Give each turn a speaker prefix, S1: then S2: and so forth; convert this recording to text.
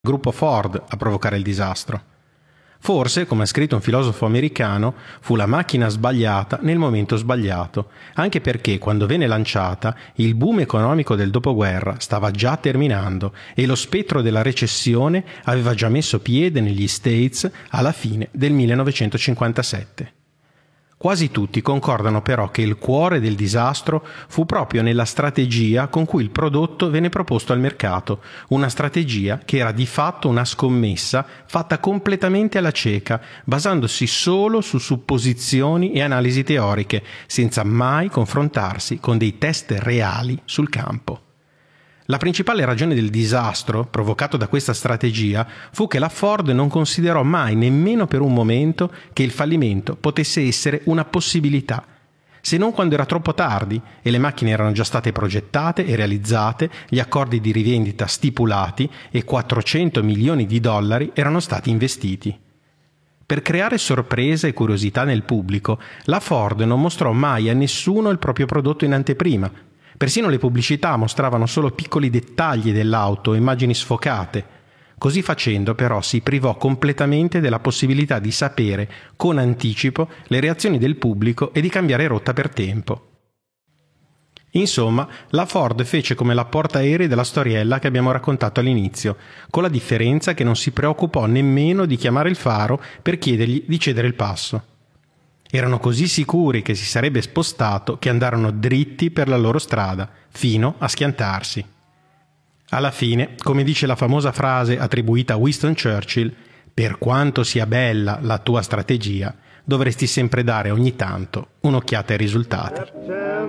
S1: gruppo Ford a provocare il disastro. Forse, come ha scritto un filosofo americano, fu la macchina sbagliata nel momento sbagliato, anche perché quando venne lanciata il boom economico del dopoguerra stava già terminando e lo spettro della recessione aveva già messo piede negli States alla fine del 1957. Quasi tutti concordano però che il cuore del disastro fu proprio nella strategia con cui il prodotto venne proposto al mercato, una strategia che era di fatto una scommessa fatta completamente alla cieca, basandosi solo su supposizioni e analisi teoriche, senza mai confrontarsi con dei test reali sul campo. La principale ragione del disastro provocato da questa strategia fu che la Ford non considerò mai nemmeno per un momento che il fallimento potesse essere una possibilità, se non quando era troppo tardi e le macchine erano già state progettate e realizzate, gli accordi di rivendita stipulati e 400 milioni di dollari erano stati investiti. Per creare sorpresa e curiosità nel pubblico, la Ford non mostrò mai a nessuno il proprio prodotto in anteprima. Persino le pubblicità mostravano solo piccoli dettagli dell'auto, immagini sfocate. Così facendo, però, si privò completamente della possibilità di sapere con anticipo le reazioni del pubblico e di cambiare rotta per tempo. Insomma, la Ford fece come la portaerei della storiella che abbiamo raccontato all'inizio, con la differenza che non si preoccupò nemmeno di chiamare il faro per chiedergli di cedere il passo. Erano così sicuri che si sarebbe spostato che andarono dritti per la loro strada, fino a schiantarsi. Alla fine, come dice la famosa frase attribuita a Winston Churchill, per quanto sia bella la tua strategia, dovresti sempre dare ogni tanto un'occhiata ai risultati.